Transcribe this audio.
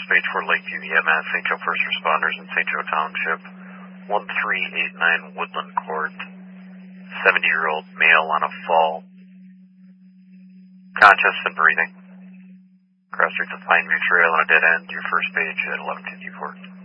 page for Lakeview EMS, St. Joe First Responders in St. Joe Township, 1389 Woodland Court, 70-year-old male on a fall, conscious and breathing. Cross streets of Pineview Trail on a dead end, your first page at 1154.